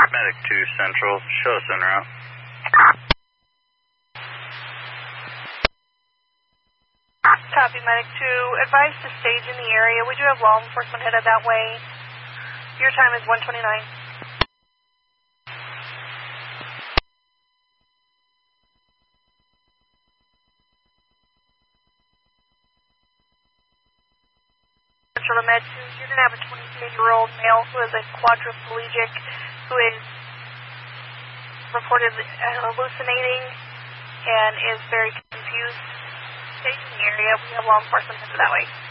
Medic 2 Central, show us en route. Copy, Medic 2. Advise to stage in the area. We do have law enforcement headed that way. Your time is 1:29. Central Med 2, you're going to have a 22-year-old male who is a quadriplegic who is reported hallucinating and is very confused. Stage in the area. We have law enforcement headed that way.